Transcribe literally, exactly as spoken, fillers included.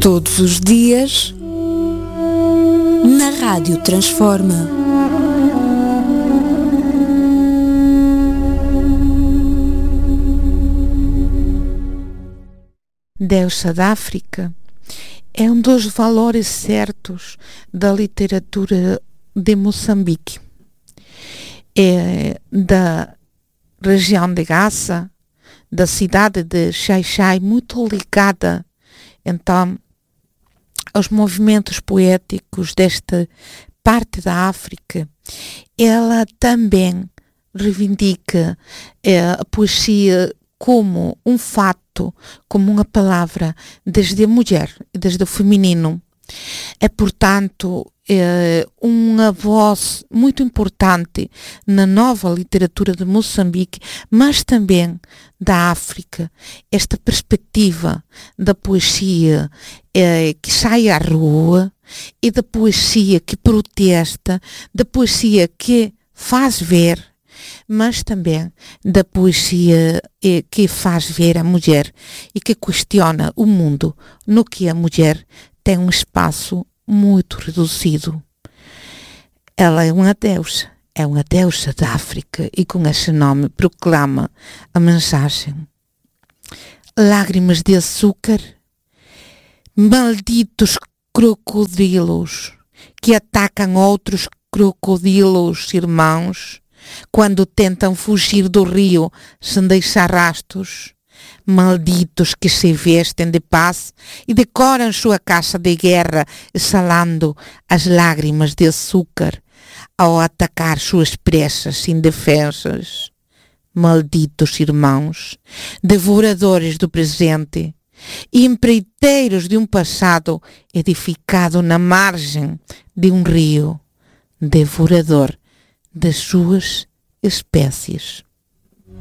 Todos os dias, na Rádio Transforma. Deusa da África é um dos valores certos da literatura de Moçambique. É da região de Gaza, da cidade de Xai-Xai, muito ligada então aos movimentos poéticos desta parte da África. Ela também reivindica é, a poesia como um fato, como uma palavra, desde a mulher, desde o feminino. É, portanto, é uma voz muito importante na nova literatura de Moçambique, mas também da África. Esta perspectiva da poesia é, que sai à rua e da poesia que protesta, da poesia que faz ver, mas também da poesia eh, que faz ver a mulher e que questiona o mundo no que a mulher tem um espaço muito reduzido. Ela é uma deusa, é uma deusa da África e com esse nome proclama a mensagem. Lágrimas de açúcar, malditos crocodilos que atacam outros crocodilos irmãos quando tentam fugir do rio sem deixar rastros. Malditos que se vestem de paz e decoram sua caixa de guerra exalando as lágrimas de açúcar ao atacar suas presas indefensas. Malditos irmãos, devoradores do presente e empreiteiros de um passado edificado na margem de um rio, devorador das suas espécies.